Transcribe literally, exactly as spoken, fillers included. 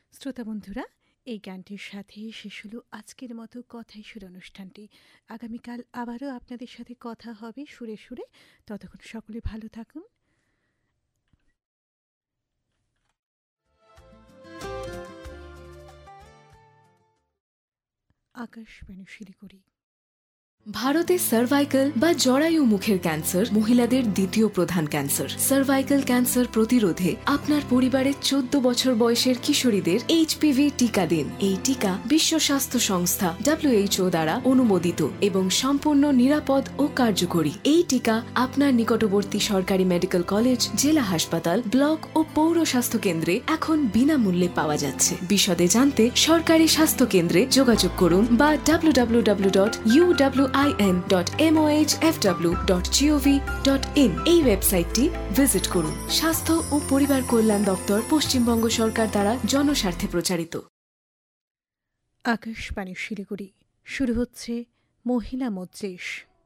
শ্রোতা বন্ধুরা, এই গানটির সাথে শেষ হলো আজকের মতো কথাই সুর অনুষ্ঠানটি। আগামীকাল আবারও আপনাদের সাথে কথা হবে সুরে সুরে। ততক্ষণ সকলে ভালো থাকুন। আকাশবাণী শিলিগুড়ি। ভারতে সার্ভাইকাল বা জরায়ু মুখের ক্যান্সার মহিলাদের দ্বিতীয় প্রধান ক্যান্সার। সার্ভাইকাল ক্যান্সার প্রতিরোধে আপনার পরিবারের চোদ্দ বছর বয়সের কিশোরীদের এইচপিভি টিকা দিন। এই টিকা বিশ্ব স্বাস্থ্য সংস্থা ডব্লিউএইচও দ্বারা অনুমোদিত এবং সম্পূর্ণ নিরাপদ ও কার্যকরী। এই টিকা আপনার নিকটবর্তী সরকারি মেডিকেল কলেজ, জেলা হাসপাতাল, ব্লক ও পৌর স্বাস্থ্য কেন্দ্রে এখন বিনামূল্যে পাওয়া যাচ্ছে। বিশদে জানতে সরকারি স্বাস্থ্য কেন্দ্রে যোগাযোগ করুন বা W W W dot U W I N dot M O H F W dot G O V dot in এই ওয়েবসাইটটি ভিজিট করুন। স্বাস্থ্য ও পরিবার কল্যাণ দপ্তর, পশ্চিমবঙ্গ সরকার দ্বারা জনস্বার্থে প্রচারিত। আকাশবাণী শিলিগুড়ি। শুরু হচ্ছে মহিলা মজ্লিস।